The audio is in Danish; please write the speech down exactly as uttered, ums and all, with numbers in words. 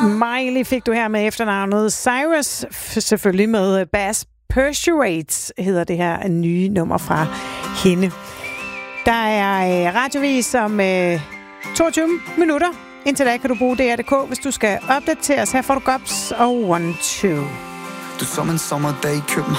Miley fik du her med efternavnet Cyrus, selvfølgelig med Bass Persuades, hedder det her nye nummer fra hende. Der er radiovis om toogtyve minutter. Indtil da kan du bruge D R punktum D K, hvis du skal opdateres. Her får du Gops og One Two. Du som en sommerdag i København.